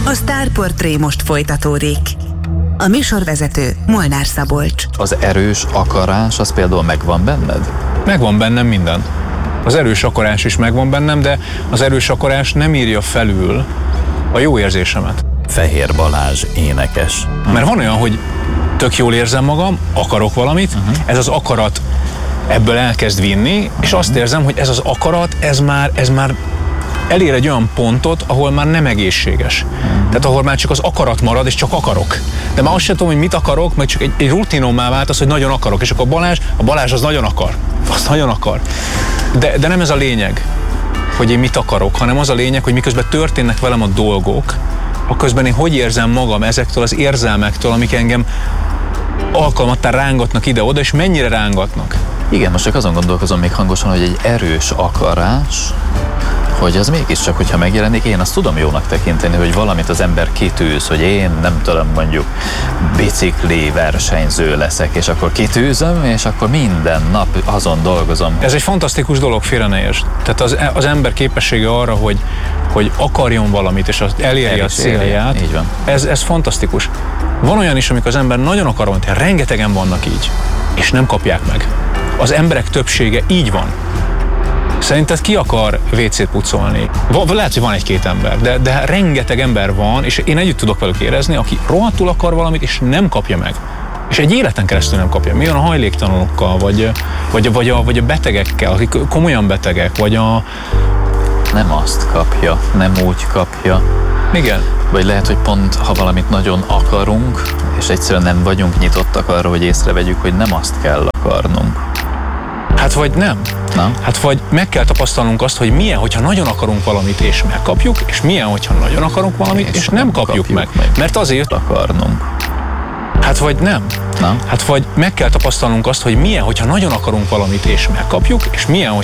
A Sztárportré most folytatódik. A műsorvezető Molnár Szabolcs. Az erős akarás, az például megvan benned? Megvan bennem minden. Az erős akarás is megvan bennem, de az erős akarás nem írja felül a jó érzésemet. Fehér Balázs énekes. Mert van olyan, hogy tök jól érzem magam, akarok valamit, ez az akarat ebből elkezd vinni, és azt érzem, hogy ez az akarat, ez már elér egy olyan pontot, ahol már nem egészséges. Tehát ahol már csak az akarat marad, és csak akarok. De már azt sem tudom, hogy mit akarok, meg csak egy rutinommá vált az, hogy nagyon akarok. És akkor a Balázs az nagyon akar. Azt nagyon akar. De nem ez a lényeg, hogy én mit akarok, hanem az a lényeg, hogy miközben történnek velem a dolgok, akközben én hogy érzem magam ezektől az érzelmektől, amik engem alkalmattán rángatnak ide-oda, és mennyire rángatnak. Igen, most csak azon gondolkozom még hangosan, hogy egy erős akarás, hogy az mégiscsak, hogyha megjelenik, én azt tudom jónak tekinteni, hogy valamit az ember kitűz, hogy én nem tudom, mondjuk bicikli versenyző leszek, és akkor kitűzöm, és akkor minden nap azon dolgozom. Ez egy fantasztikus dolog, félre ne értsd. Tehát az ember képessége arra, hogy akarjon valamit, és elérje a célját, így van. Ez fantasztikus. Van olyan is, amikor az ember nagyon akar valamit, rengetegen vannak így, és nem kapják meg. Az emberek többsége így van. Szerinted ki akar WC-t pucolni? Lehet, hogy van egy-két ember, de rengeteg ember van, és én együtt tudok velük érezni, aki rohadtul akar valamit, és nem kapja meg. És egy életen keresztül nem kapja. Mi van a hajléktalanokkal, vagy a betegekkel, akik komolyan betegek, vagy a... Nem azt kapja, nem úgy kapja. Igen. Vagy lehet, hogy pont, ha valamit nagyon akarunk, és egyszerűen nem vagyunk nyitottak arra, hogy észrevegyük, hogy nem azt kell akarnunk. Hát vagy nem. Na? Hát vagy meg kell tapasztalnunk azt, hogy milyen, hogyha nagyon akarunk valamit, és megkapjuk, és milyen, hogyha nagyon akarunk valamit, és nem kapjuk meg. Mert azért akarnunk. Hát vagy nem. Na? Hát vagy meg kell tapasztalnunk azt, hogy milyen, hogyha nagyon akarunk valamit, és megkapjuk, és milyen, hogyha